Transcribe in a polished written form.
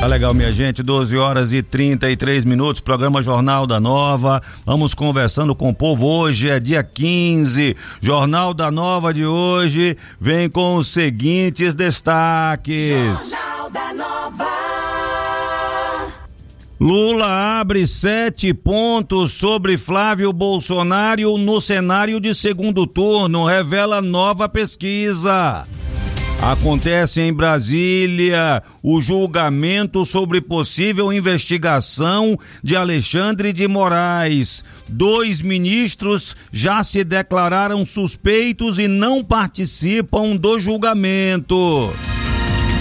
Tá legal, minha gente, 12h33, programa Jornal da Nova, vamos conversando com o povo. Hoje é dia 15, Jornal da Nova de hoje vem com os seguintes destaques. Jornal da Nova. Lula abre 7 pontos sobre Flávio Bolsonaro no cenário de segundo turno, revela nova pesquisa. Acontece em Brasília o julgamento sobre possível investigação de Alexandre de Moraes. 2 ministros já se declararam suspeitos e não participam do julgamento.